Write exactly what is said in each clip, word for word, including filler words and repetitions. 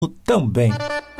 também.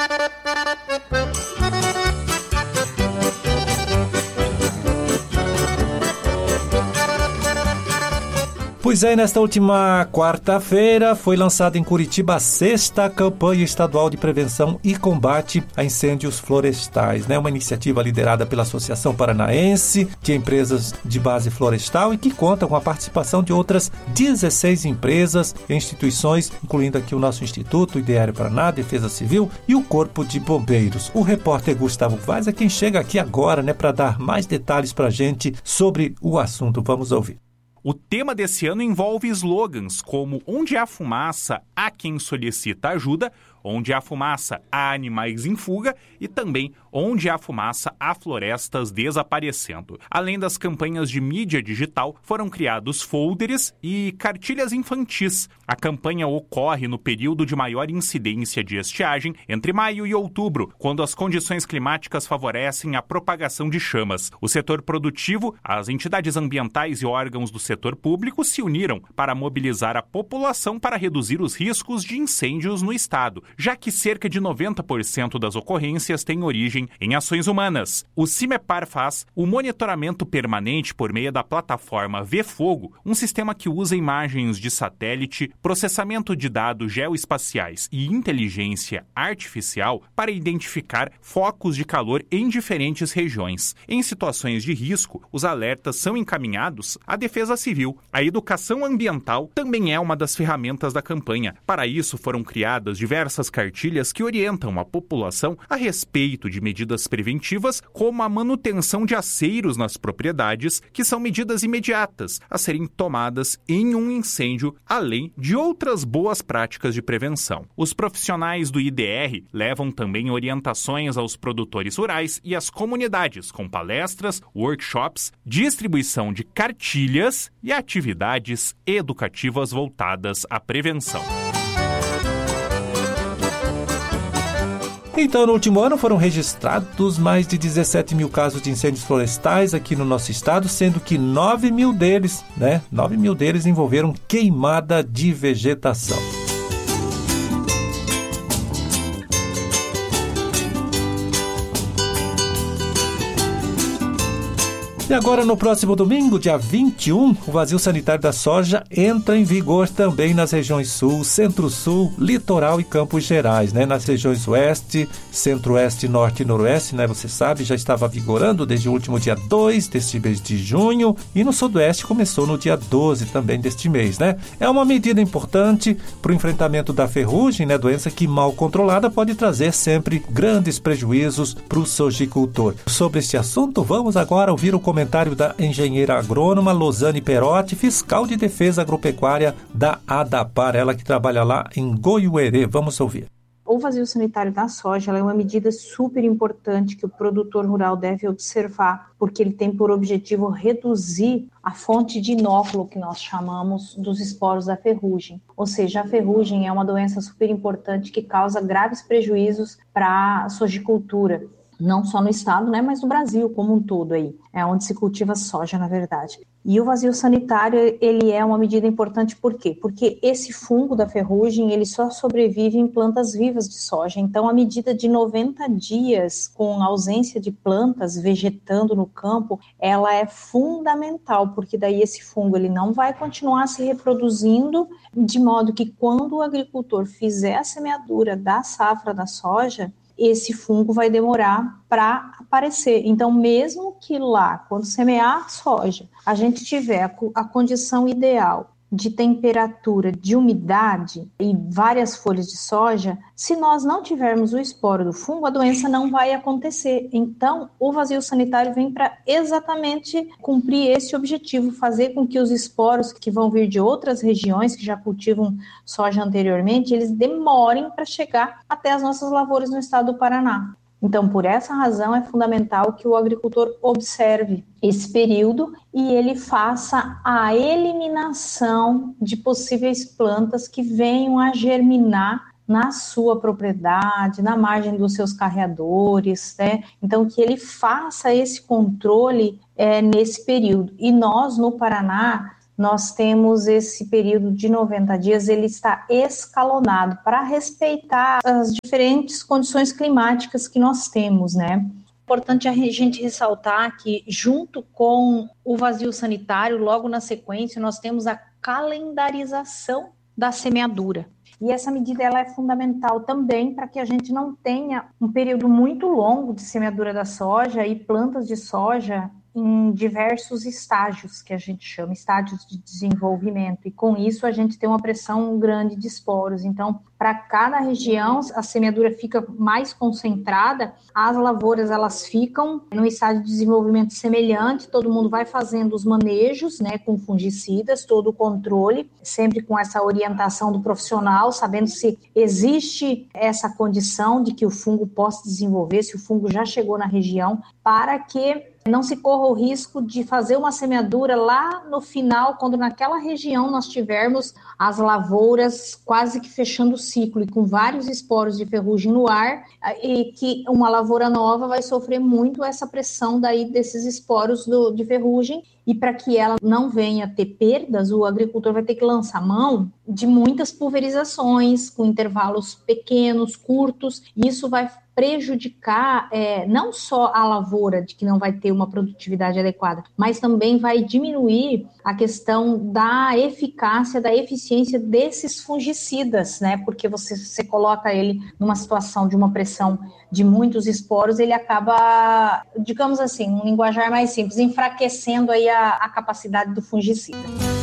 Pois é, nesta última quarta-feira foi lançada em Curitiba a sexta campanha estadual de prevenção e combate a incêndios florestais, né? Uma iniciativa liderada pela Associação Paranaense de Empresas de Base Florestal e que conta com a participação de outras dezesseis empresas e instituições, incluindo aqui o nosso Instituto, o Ideário Paraná, Defesa Civil e o Corpo de Bombeiros. O repórter Gustavo Vaz é quem chega aqui agora, né, para dar mais detalhes para a gente sobre o assunto. Vamos ouvir. O tema desse ano envolve slogans como onde há fumaça, há quem solicita ajuda, onde há fumaça, há animais em fuga e também onde há fumaça, há florestas desaparecendo. Além das campanhas de mídia digital, foram criados folders e cartilhas infantis. A campanha ocorre no período de maior incidência de estiagem, entre maio e outubro, quando as condições climáticas favorecem a propagação de chamas. O setor produtivo, as entidades ambientais e órgãos do setor público se uniram para mobilizar a população para reduzir os riscos de incêndios no estado, já que cerca de noventa por cento das ocorrências têm origem em ações humanas. O CIMEPAR faz o monitoramento permanente por meio da plataforma VFogo, um sistema que usa imagens de satélite, processamento de dados geoespaciais e inteligência artificial para identificar focos de calor em diferentes regiões. Em situações de risco, os alertas são encaminhados à Defesa Civil. A educação ambiental também é uma das ferramentas da campanha. Para isso, foram criadas diversas cartilhas que orientam a população a respeito de medidas preventivas, como a manutenção de aceiros nas propriedades, que são medidas imediatas a serem tomadas em um incêndio, além de outras boas práticas de prevenção. Os profissionais do I D R levam também orientações aos produtores rurais e às comunidades, com palestras, workshops, distribuição de cartilhas e atividades educativas voltadas à prevenção. Então, no último ano foram registrados mais de dezessete mil casos de incêndios florestais aqui no nosso estado, sendo que nove mil deles, né, nove mil deles envolveram queimada de vegetação. E agora, no próximo domingo, dia vinte e um, o vazio sanitário da soja entra em vigor também nas regiões Sul, Centro-Sul, Litoral e Campos Gerais, né? Nas regiões Oeste, Centro-Oeste, Norte e Noroeste, né? Você sabe, já estava vigorando desde o último dia dois deste mês de junho e no Sudoeste começou no dia doze também deste mês, né? É uma medida importante para o enfrentamento da ferrugem, né? Doença que mal controlada pode trazer sempre grandes prejuízos para o sojicultor. Sobre este assunto, vamos agora ouvir o comentário Comentário da engenheira agrônoma Losane Perotti, fiscal de defesa agropecuária da ADAPAR, ela que trabalha lá em Goiuerê. Vamos ouvir. O vazio sanitário da soja é uma medida super importante que o produtor rural deve observar, porque ele tem por objetivo reduzir a fonte de inóculo que nós chamamos dos esporos da ferrugem. Ou seja, a ferrugem é uma doença super importante que causa graves prejuízos para a sojicultura. Não só no estado, né, mas no Brasil como um todo aí, é onde se cultiva soja, na verdade. E o vazio sanitário, ele é uma medida importante por quê? Porque esse fungo da ferrugem, ele só sobrevive em plantas vivas de soja. Então, a medida de noventa dias com ausência de plantas vegetando no campo, ela é fundamental, porque daí esse fungo, ele não vai continuar se reproduzindo, de modo que quando o agricultor fizer a semeadura da safra da soja, esse fungo vai demorar para aparecer. Então, mesmo que lá, quando semear soja, a gente tiver a, a condição ideal de temperatura, de umidade e várias folhas de soja, se nós não tivermos o esporo do fungo, a doença não vai acontecer. Então, o vazio sanitário vem para exatamente cumprir esse objetivo, fazer com que os esporos que vão vir de outras regiões que já cultivam soja anteriormente, eles demorem para chegar até as nossas lavouras no estado do Paraná. Então, por essa razão, é fundamental que o agricultor observe esse período e ele faça a eliminação de possíveis plantas que venham a germinar na sua propriedade, na margem dos seus carreadores, né? Então, que ele faça esse controle é, nesse período. E nós, no Paraná, nós temos esse período de noventa dias, ele está escalonado para respeitar as diferentes condições climáticas que nós temos, né? Importante a gente ressaltar que, junto com o vazio sanitário, logo na sequência, nós temos a calendarização da semeadura. E essa medida ela é fundamental também para que a gente não tenha um período muito longo de semeadura da soja e plantas de soja em diversos estágios, que a gente chama estágios de desenvolvimento, e com isso a gente tem uma pressão grande de esporos. Então, para cada região, a semeadura fica mais concentrada, as lavouras elas ficam num estágio de desenvolvimento semelhante, todo mundo vai fazendo os manejos, né, com fungicidas, todo o controle, sempre com essa orientação do profissional, sabendo se existe essa condição de que o fungo possa desenvolver, se o fungo já chegou na região, para que não se corra o risco de fazer uma semeadura lá no final, quando naquela região nós tivermos as lavouras quase que fechando o ciclo e com vários esporos de ferrugem no ar, e que uma lavoura nova vai sofrer muito essa pressão daí desses esporos do, de ferrugem, e para que ela não venha ter perdas, o agricultor vai ter que lançar mão de muitas pulverizações com intervalos pequenos, curtos, e isso vai prejudicar é, não só a lavoura, de que não vai ter uma produtividade adequada, mas também vai diminuir a questão da eficácia, da eficiência desses fungicidas, né? Porque você, você coloca ele numa situação de uma pressão de muitos esporos, ele acaba, digamos assim, um linguajar mais simples, enfraquecendo aí a, a capacidade do fungicida.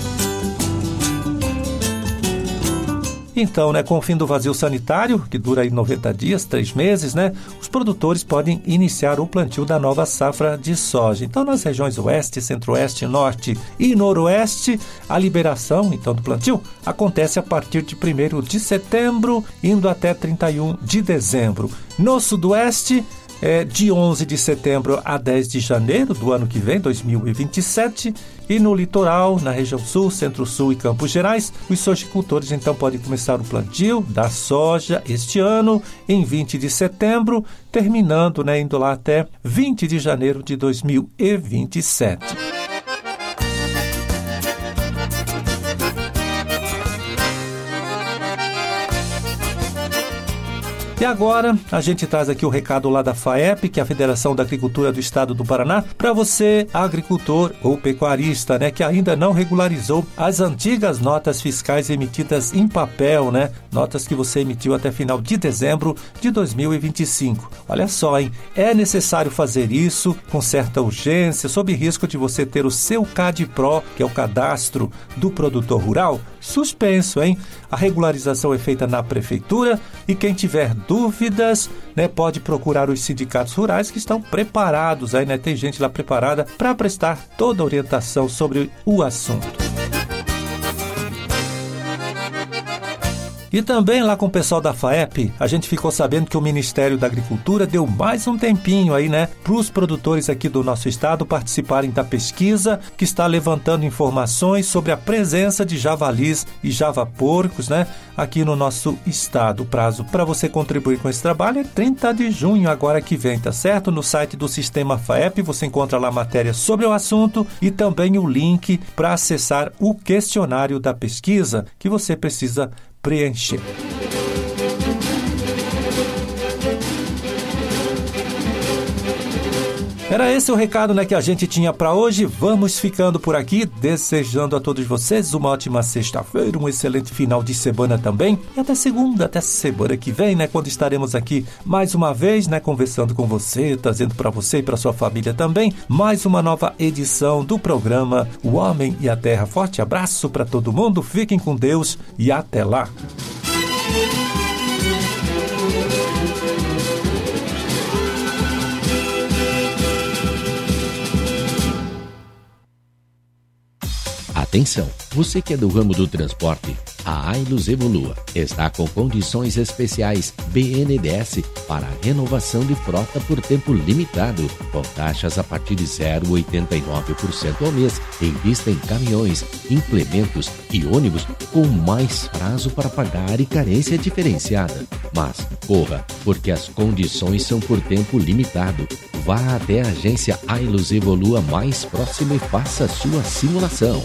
Então, né, com o fim do vazio sanitário, que dura aí noventa dias, três meses, né, os produtores podem iniciar o plantio da nova safra de soja. Então, nas regiões oeste, centro-oeste, norte e noroeste, a liberação, então, do plantio acontece a partir de primeiro de setembro, indo até trinta e um de dezembro. No sudoeste, é de onze de setembro a dez de janeiro do ano que vem, dois mil e vinte e sete, e no litoral, na região sul, centro-sul e Campos Gerais, os sojicultores então podem começar o plantio da soja este ano em vinte de setembro, terminando, né, indo lá até vinte de janeiro de dois mil e vinte e sete. E agora, a gente traz aqui o recado lá da FAEP, que é a Federação da Agricultura do Estado do Paraná, para você, agricultor ou pecuarista, né, que ainda não regularizou as antigas notas fiscais emitidas em papel, né, notas que você emitiu até final de dezembro de dois mil e vinte e cinco. Olha só, hein, é necessário fazer isso com certa urgência, sob risco de você ter o seu CADPRO, que é o cadastro do produtor rural, suspenso, hein? A regularização é feita na prefeitura e quem tiver dúvidas, né, pode procurar os sindicatos rurais que estão preparados, aí, né, tem gente lá preparada para prestar toda a orientação sobre o assunto. E também lá com o pessoal da FAEP, a gente ficou sabendo que o Ministério da Agricultura deu mais um tempinho aí, né, para os produtores aqui do nosso estado participarem da pesquisa que está levantando informações sobre a presença de javalis e javaporcos, né, aqui no nosso estado. O prazo para você contribuir com esse trabalho é trinta de junho, agora que vem, tá certo? No site do Sistema FAEP você encontra lá matéria sobre o assunto e também o link para acessar o questionário da pesquisa que você precisa preencher. Era esse o recado, né, que a gente tinha para hoje. Vamos ficando por aqui, desejando a todos vocês uma ótima sexta-feira, um excelente final de semana também. E até segunda, até semana que vem, né, quando estaremos aqui mais uma vez, né, conversando com você, trazendo para você e para sua família também mais uma nova edição do programa O Homem e a Terra. Forte abraço para todo mundo, fiquem com Deus e até lá. Atenção, você que é do ramo do transporte, a Ailus Evolua está com condições especiais B N D E S para a renovação de frota por tempo limitado, com taxas a partir de zero vírgula oitenta e nove por cento ao mês, em vista em caminhões, implementos e ônibus com mais prazo para pagar e carência diferenciada. Mas corra, porque as condições são por tempo limitado. vá até a agência Ailus Evolua mais próxima e faça a sua simulação.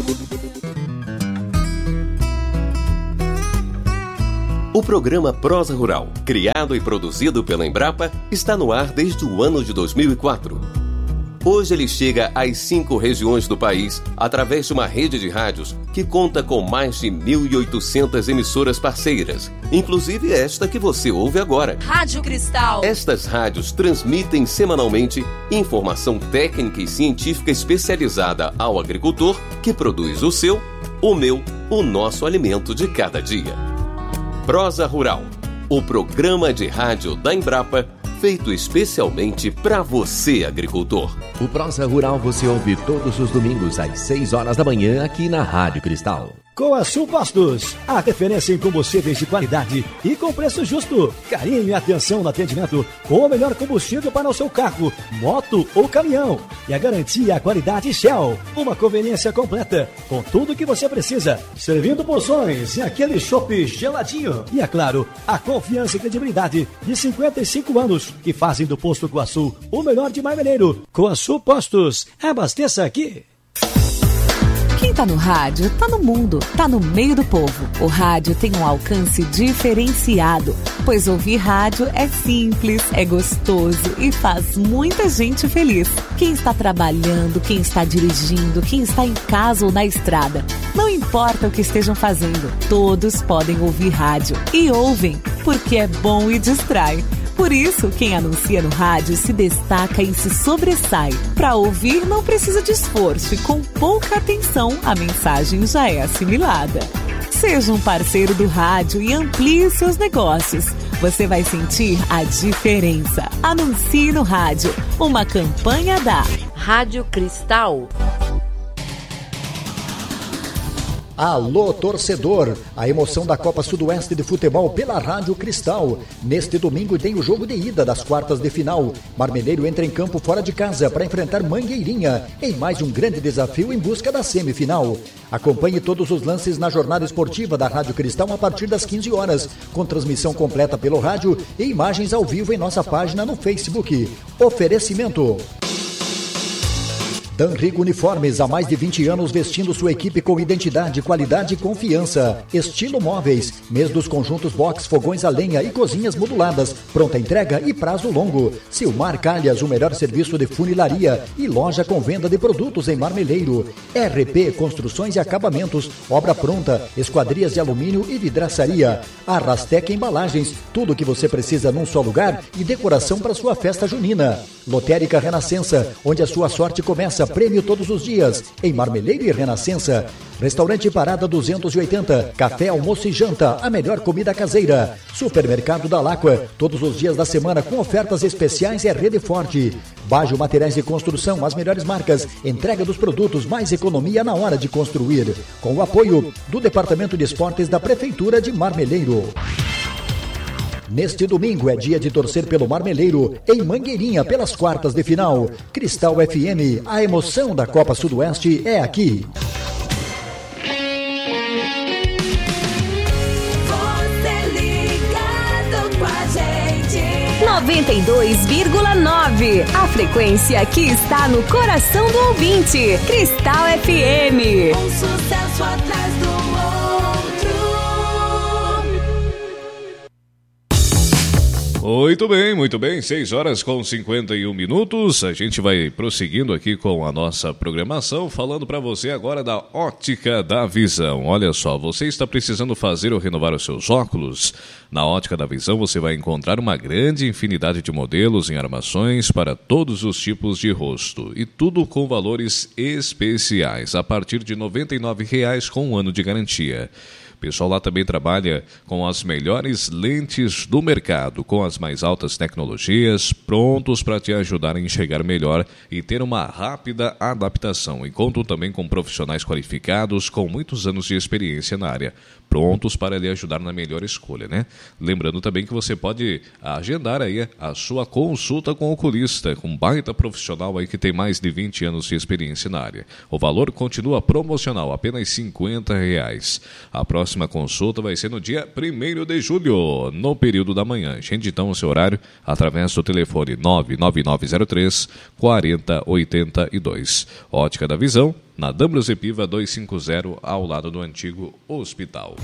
O programa Prosa Rural, criado e produzido pela Embrapa, está no ar desde o ano de dois mil e quatro. Hoje ele chega às cinco regiões do país através de uma rede de rádios que conta com mais de mil e oitocentas emissoras parceiras, inclusive esta que você ouve agora. Rádio Cristal. Estas rádios transmitem semanalmente informação técnica e científica especializada ao agricultor que produz o seu, o meu, o nosso alimento de cada dia. Prosa Rural, o programa de rádio da Embrapa, feito especialmente para você, agricultor. O Prosa Rural você ouve todos os domingos às seis horas da manhã aqui na Rádio Cristal. Coasul Postos, a referência em combustíveis de qualidade e com preço justo. Carinho e atenção no atendimento com o melhor combustível para o seu carro, moto ou caminhão. E a garantia e a qualidade Shell. Uma conveniência completa com tudo o que você precisa. Servindo porções e aquele chopp geladinho. E é claro, a confiança e credibilidade de cinquenta e cinco anos que fazem do Posto Coasul o melhor de Marmeleiro. Coasul Postos, abasteça aqui. Quem tá no rádio, tá no mundo, tá no meio do povo. O rádio tem um alcance diferenciado, pois ouvir rádio é simples, é gostoso e faz muita gente feliz. Quem está trabalhando, quem está dirigindo, quem está em casa ou na estrada, não importa o que estejam fazendo, todos podem ouvir rádio. E ouvem, porque é bom e distrai. Por isso, quem anuncia no rádio se destaca e se sobressai. Para ouvir, não precisa de esforço e com pouca atenção, a mensagem já é assimilada. Seja um parceiro do rádio e amplie seus negócios. Você vai sentir a diferença. Anuncie no rádio. Uma campanha da Rádio Cristal. Alô, torcedor! A emoção da Copa Sudoeste de Futebol pela Rádio Cristal. Neste domingo tem o jogo de ida das quartas de final. Marmeleiro entra em campo fora de casa para enfrentar Mangueirinha em mais um grande desafio em busca da semifinal. Acompanhe todos os lances na jornada esportiva da Rádio Cristal a partir das quinze horas, com transmissão completa pelo rádio e imagens ao vivo em nossa página no Facebook. Oferecimento Danrigo Uniformes, há mais de vinte anos vestindo sua equipe com identidade, qualidade e confiança. Estilo Móveis, mês dos conjuntos box, fogões a lenha e cozinhas moduladas. Pronta entrega e prazo longo. Silmar Calhas, o melhor serviço de funilaria e loja com venda de produtos em Marmeleiro. R P, construções e acabamentos, obra pronta, esquadrias de alumínio e vidraçaria. Arrastec Embalagens, tudo o que você precisa num só lugar e decoração para sua festa junina. Lotérica Renascença, onde a sua sorte começa. Prêmio todos os dias, em Marmeleiro e Renascença. Restaurante Parada duzentos e oitenta, café, almoço e janta, a melhor comida caseira. Supermercado da Láqua, todos os dias da semana com ofertas especiais e a rede forte. Bajo Materiais de Construção, as melhores marcas, entrega dos produtos, mais economia na hora de construir. Com o apoio do Departamento de Esportes da Prefeitura de Marmeleiro. Neste domingo é dia de torcer pelo Marmeleiro, em Mangueirinha, pelas quartas de final. Cristal F M, a emoção da Copa Sudoeste é aqui. Você ligado com a gente. noventa e dois vírgula nove, a frequência que está no coração do ouvinte. Cristal F M. Um sucesso atrás do outro. Muito bem, muito bem, seis horas com cinquenta e um minutos, a gente vai prosseguindo aqui com a nossa programação, falando para você agora da Ótica da Visão. Olha só, você está precisando fazer ou renovar os seus óculos? Na Ótica da Visão você vai encontrar uma grande infinidade de modelos em armações para todos os tipos de rosto, e tudo com valores especiais, a partir de noventa e nove reais com um ano de garantia. O pessoal lá também trabalha com as melhores lentes do mercado, com as mais altas tecnologias, prontos para te ajudar a enxergar melhor e ter uma rápida adaptação. E contam também com profissionais qualificados com muitos anos de experiência na área. prontos para lhe ajudar na melhor escolha, né? Lembrando também que você pode agendar aí a sua consulta com o oculista, com um baita profissional aí que tem mais de vinte anos de experiência na área. O valor continua promocional, apenas cinquenta reais. A próxima consulta vai ser no dia primeiro de julho, no período da manhã. Agende então o seu horário através do telefone nove nove nove zero três quatro zero oito dois. Ótica da Visão, na D'Ambrosio Piva duzentos e cinquenta, ao lado do antigo hospital.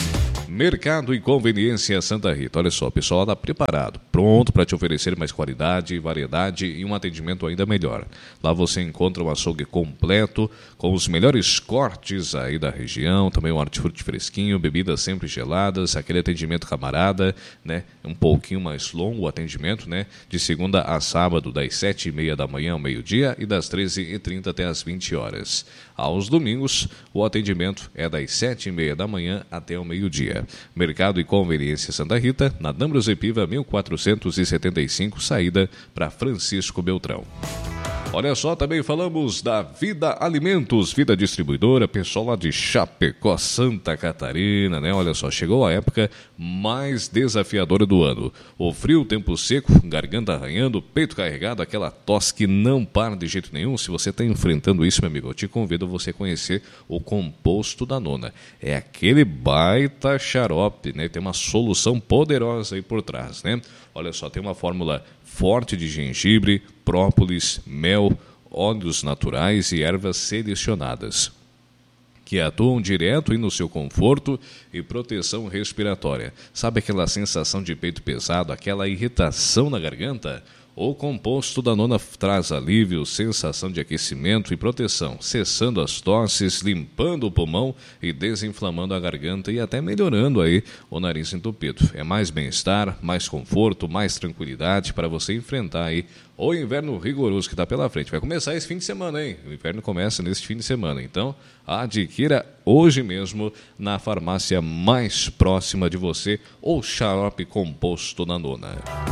Mercado e Conveniência Santa Rita. Olha só, o pessoal está preparado, pronto para te oferecer mais qualidade, variedade e um atendimento ainda melhor. Lá você encontra um açougue completo, com os melhores cortes aí da região, também um hortifruti fresquinho, bebidas sempre geladas, aquele atendimento camarada, né? Um pouquinho mais longo o atendimento, né? De segunda a sábado, das sete e meia da manhã ao meio-dia e das treze e trinta até as vinte horas. Aos domingos, o atendimento é das sete e meia da manhã até o meio-dia. Mercado e Conveniência Santa Rita, na D'Ambrosio Piva mil quatrocentos e setenta e cinco, saída para Francisco Beltrão. Olha só, também falamos da Vida Alimentos, Vida Distribuidora, pessoal lá de Chapecó, Santa Catarina, né? Olha só, chegou a época mais desafiadora do ano. O frio, tempo seco, garganta arranhando, peito carregado, aquela tosse que não para de jeito nenhum. Se você está enfrentando isso, meu amigo, eu te convido a você conhecer o Composto da Nona. É aquele baita xarope, né? Tem uma solução poderosa aí por trás, né? Olha só, tem uma fórmula forte de gengibre, própolis, mel, óleos naturais e ervas selecionadas, que atuam direto no seu conforto e proteção respiratória. Sabe aquela sensação de peito pesado, aquela irritação na garganta? O Composto da Nona traz alívio, sensação de aquecimento e proteção, cessando as tosses, limpando o pulmão e desinflamando a garganta e até melhorando aí o nariz entupido. É mais bem-estar, mais conforto, mais tranquilidade para você enfrentar aí o inverno rigoroso que está pela frente. Vai começar esse fim de semana, hein? O inverno começa nesse fim de semana. Então, adquira hoje mesmo na farmácia mais próxima de você o xarope Composto da Nona.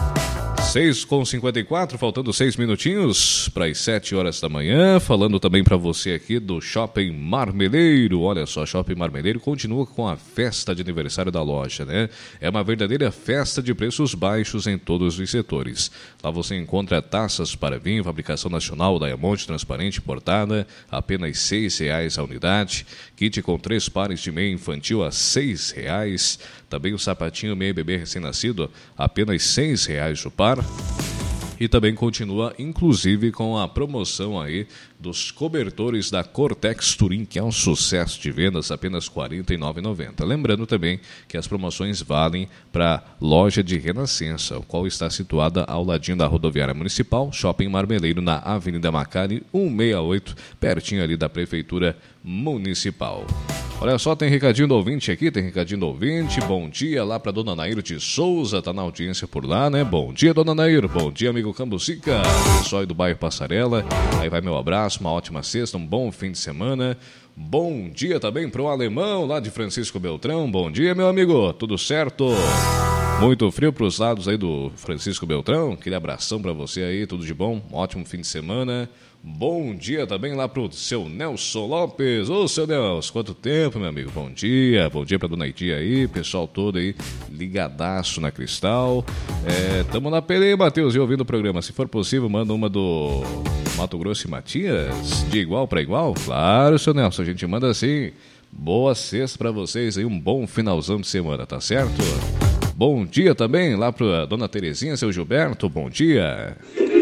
seis e cinquenta e quatro, faltando seis minutinhos para as sete horas da manhã. Falando também para você aqui do Shopping Marmeleiro. Olha só, Shopping Marmeleiro continua com a festa de aniversário da loja, né? É uma verdadeira festa de preços baixos em todos os setores. Lá você encontra taças para vinho, fabricação nacional, Diamond transparente importada, apenas seis reais a unidade. Kit com três pares de meia infantil a seis reais. Também o sapatinho meia bebê recém-nascido, apenas seis reais o par. E também continua, inclusive, com a promoção aí dos cobertores da Cortex Turim, que é um sucesso de vendas, apenas quarenta e nove reais e noventa centavos. Lembrando também que as promoções valem para a loja de Renascença, o qual está situada ao ladinho da rodoviária municipal, Shopping Marmeleiro, na Avenida Macari, cento e sessenta e oito, pertinho ali da Prefeitura Municipal. Olha só, tem recadinho do ouvinte aqui, tem recadinho do ouvinte. Bom dia lá para dona Nair de Souza, tá na audiência por lá, né? Bom dia, dona Nair. Bom dia, amigo Cambucica, pessoal aí do bairro Passarela. Aí vai meu abraço, uma ótima sexta, um bom fim de semana. Bom dia também pro alemão lá de Francisco Beltrão. Bom dia, meu amigo, tudo certo? Muito frio pros lados aí do Francisco Beltrão. Aquele abração para você aí, tudo de bom, um ótimo fim de semana. Bom dia também lá pro seu Nelson Lopes. Ô, seu Nelson, quanto tempo, meu amigo? Bom dia, bom dia pra dona Itia aí, pessoal todo aí, ligadaço na Cristal. É, tamo na pele aí, Matheus, e ouvindo o programa. Se for possível, manda uma do Mato Grosso e Matias, de igual pra igual. Claro, seu Nelson, a gente manda assim. Boa sexta pra vocês aí, um bom finalzão de semana, tá certo? Bom dia também lá pra dona Terezinha, seu Gilberto, bom dia.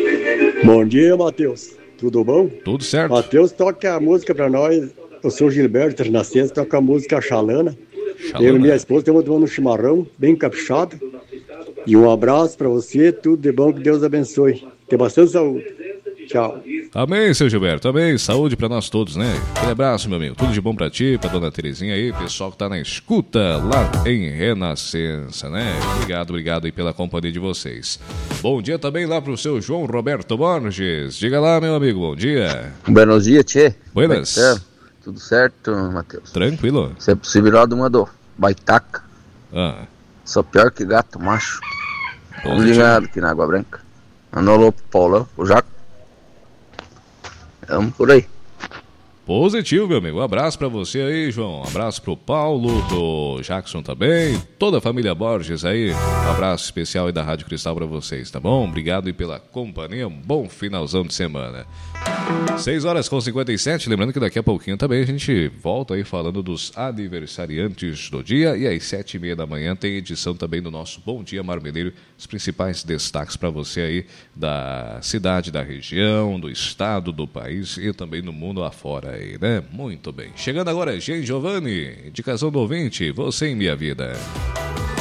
Bom dia, Matheus. Tudo bom? Tudo certo. Matheus, toca a música pra nós. O seu Gilberto Renascença toca a música Xalana. Xalana. Eu e minha esposa estamos tomando um chimarrão bem caprichado. E um abraço pra você, tudo de bom, que Deus abençoe. Tenha bastante saúde. Tchau. Amém, seu Gilberto, amém. Saúde pra nós todos, né? Aquele abraço, meu amigo. Tudo de bom pra ti, pra dona Terezinha aí, pessoal que tá na escuta lá em Renascença, né? Obrigado, obrigado aí pela companhia de vocês. Bom dia também lá pro seu João Roberto Borges. Diga lá, meu amigo, bom dia. Buenos dias, tchê. Buenas. É, tudo certo, Matheus? Tranquilo. Se é possível, lá de uma do Baitaca. Ah. Só pior que gato macho. Bom, Vamos ligado aqui na Água Branca. Mandou um alô pro Paulão, pro Jaco. Vamos por aí. Bom, dia. Bom dia também lá pro seu João Roberto Borges. Se é possível, lá de uma do Baitaca. Só pior que gato macho. Vamos ligado aqui na Água Branca. Mandou um alô pro Paulão, pro Jaco. Vamos por aí. Positivo, meu amigo. Um abraço pra você aí, João. Um abraço pro Paulo, pro Jackson também. Toda a família Borges aí. Um abraço especial aí da Rádio Cristal pra vocês, tá bom? Obrigado aí pela companhia. Um bom finalzão de semana. seis horas com cinquenta e sete. Lembrando que daqui a pouquinho também a gente volta aí falando dos aniversariantes do dia. E às sete e meia da manhã tem edição também do nosso Bom Dia Marmeleiro. Os principais destaques pra você aí da cidade, da região, do estado, do país e também no mundo afora. Aí, né? Muito bem. Chegando agora, Gen Giovanni, indicação do ouvinte, Você em Minha Vida.